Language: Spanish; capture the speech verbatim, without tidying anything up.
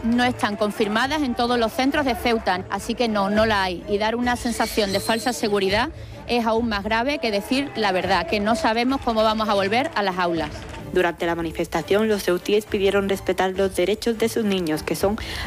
no están confirmadas en todos los centros de Ceuta, así que no, no la hay. Y dar una sensación de falsa seguridad es aún más grave que decir la verdad, que no sabemos cómo vamos a volver a las aulas. Durante la manifestación, los ceutíes pidieron respetar los derechos de sus niños, que son